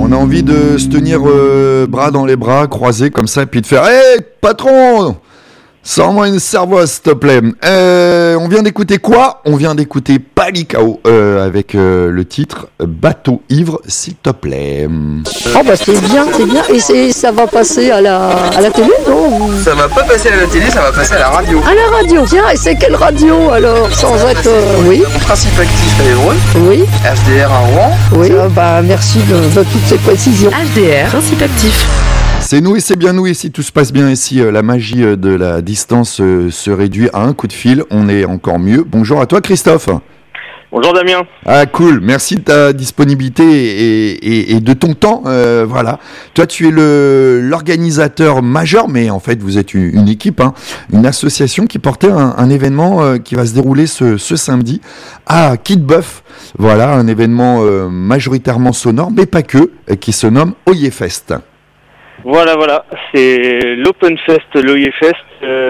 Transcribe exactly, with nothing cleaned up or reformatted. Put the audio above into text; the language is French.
On a envie de se tenir euh, bras dans les bras, croisés comme ça, et puis de faire « Hé, patron !» Sors-moi une servoise, s'il te plaît. Euh, on vient d'écouter quoi ? On vient d'écouter Palikao euh, avec euh, le titre Bateau ivre, s'il te plaît. Oh bah c'est bien, c'est bien. Et c'est, ça va passer à la, à la télé, non ? Ça va pas passer à la télé, ça va passer à la radio. À la radio, tiens. Et c'est quelle radio alors ? Sans être... Euh, oui. Principe actif à Évreux. Oui. H D R à Rouen. Oui. Ah, bah merci de, de toutes ces précisions. H D R, principe actif. C'est nous et c'est bien nous, et si tout se passe bien ici, euh, la magie euh, de la distance euh, se réduit à un coup de fil, on est encore mieux. Bonjour à toi Christophe. Bonjour Damien. Ah cool, merci de ta disponibilité et, et, et de ton temps, euh, voilà. Toi tu es le, l'organisateur majeur, mais en fait vous êtes une, une équipe, hein, une association qui portait un, un événement euh, qui va se dérouler ce, ce samedi à Quillebeuf. Voilà, un événement euh, majoritairement sonore, mais pas que, euh, qui se nomme Oyefest. Voilà, voilà, c'est l'Open Fest, l'Oyefest, euh,